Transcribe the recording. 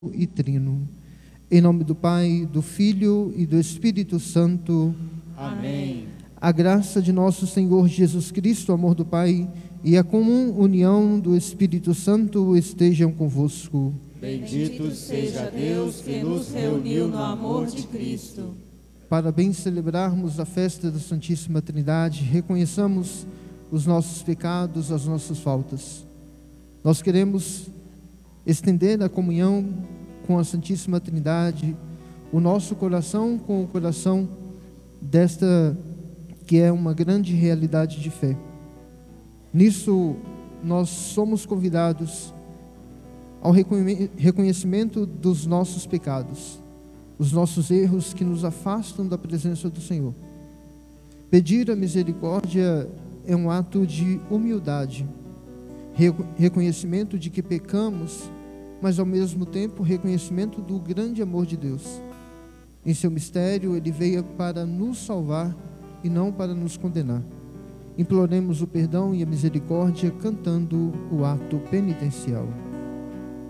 e trino. Em nome do Pai, do Filho e do Espírito Santo. Amém. A graça de nosso Senhor Jesus Cristo, o amor do Pai e a comum união do Espírito Santo estejam convosco. Bendito seja Deus que nos reuniu no amor de Cristo. Para bem celebrarmos a festa da Santíssima Trindade, reconheçamos os nossos pecados, as nossas faltas. Nós queremos estender a comunhão com a Santíssima Trindade, o nosso coração com o coração desta que é uma grande realidade de fé. Nisso, nós somos convidados ao reconhecimento dos nossos pecados, os nossos erros que nos afastam da presença do Senhor. Pedir a misericórdia é um ato de humildade, reconhecimento de que pecamos, mas ao mesmo tempo reconhecimento do grande amor de Deus. Em seu mistério, Ele veio para nos salvar e não para nos condenar. Imploremos o perdão e a misericórdia cantando o ato penitencial.